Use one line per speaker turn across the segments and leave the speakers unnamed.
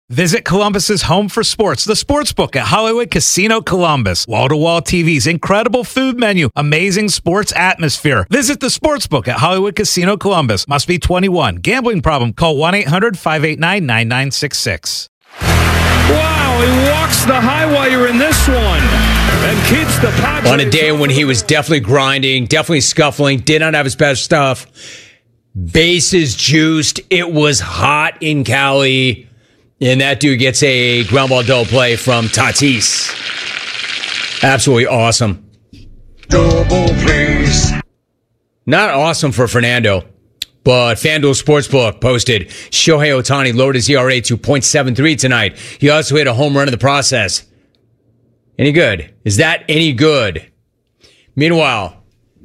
Visit Columbus's home for sports, the Sportsbook at Hollywood Casino Columbus. Wall-to-wall TVs, incredible food menu, amazing sports atmosphere. Visit the Sportsbook at Hollywood Casino Columbus. Must be 21. Gambling problem? Call 1-800-589-9966.
Wow, he walks the high wire in this one and keeps the Padres.
On a day when he was definitely grinding, definitely scuffling, did not have his best stuff. Bases juiced. It was hot in Cali. And that dude gets a ground ball double play from Tatis. Absolutely awesome.
Double plays.
Not awesome for Fernando, but FanDuel Sportsbook posted Shohei Ohtani lowered his ERA to .73 tonight. He also hit a home run in the process. Any good? Is that any good? Meanwhile,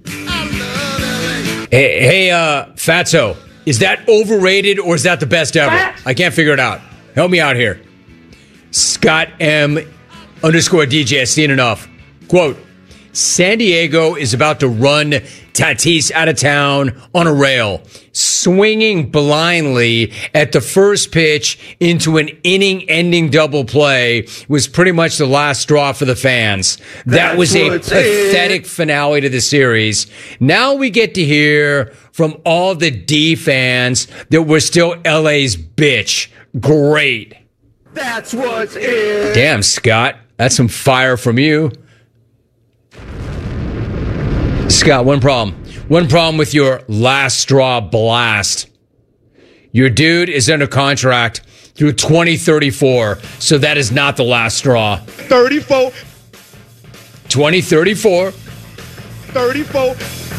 hey, Fatso, is that overrated or is that the best ever? I can't figure it out. Help me out here. Scott M_DJ has seen enough. Quote, San Diego is about to run Tatis out of town on a rail, swinging blindly at the first pitch into an inning-ending double play was pretty much the last straw for the fans. That was a pathetic finale to the series. Now we get to hear from all the D fans that we're still LA's bitch. Great.
That's what's in.
Damn, Scott. That's some fire from you. Scott, one problem. One problem with your last straw blast. Your dude is under contract through 2034, so that is not the last straw.
34.
2034.
34.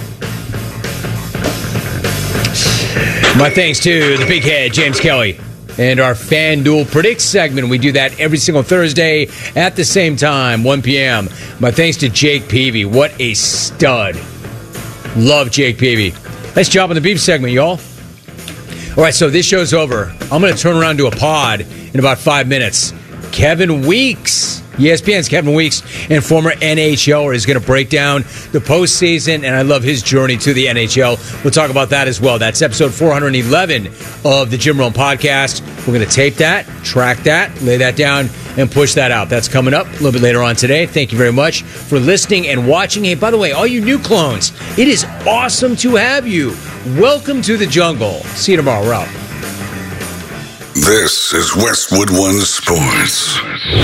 My thanks to the big head, James Kelly. And our FanDuel Predict segment. We do that every single Thursday at the same time, 1 p.m. My thanks to Jake Peavy. What a stud. Love Jake Peavy. Nice job on the beef segment, y'all. All right, so this show's over. I'm going to turn around to a pod in about 5 minutes. Kevin Weeks, ESPN's Kevin Weeks, and former NHLer is going to break down the postseason, and I love his journey to the NHL. We'll talk about that as well. That's episode 411 of the Jim Rome Podcast. We're going to tape that, track that, lay that down, and push that out. That's coming up a little bit later on today. Thank you very much for listening and watching. Hey, by the way, all you new clones, it is awesome to have you. Welcome to the jungle. See you tomorrow. We're out.
This is Westwood One Sports.